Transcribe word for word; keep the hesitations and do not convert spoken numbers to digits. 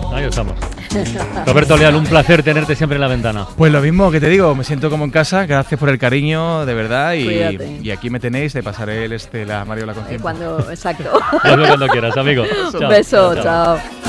Ahí estamos. Roberto Leal, un placer tenerte siempre en La Ventana. Pues lo mismo que te digo, me siento como en casa, gracias por el cariño, de verdad, y, y aquí me tenéis, te pasaré el este, la Mario la conciencia. Cuando, exacto. Hazlo cuando quieras, amigo. Un beso, chao. chao.